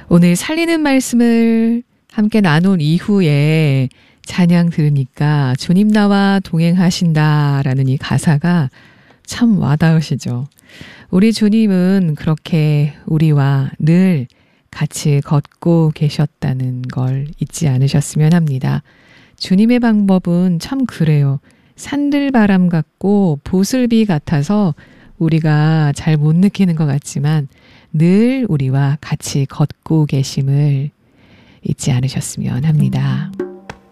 오늘 살리는 말씀을 함께 나눈 이후에 찬양 들으니까 주님 나와 동행하신다라는 이 가사가 참 와닿으시죠. 우리 주님은 그렇게 우리와 늘 같이 걷고 계셨다는 걸 잊지 않으셨으면 합니다. 주님의 방법은 참 그래요. 산들바람 같고 보슬비 같아서 우리가 잘 못 느끼는 것 같지만 늘 우리와 같이 걷고 계심을 잊지 않으셨으면 합니다.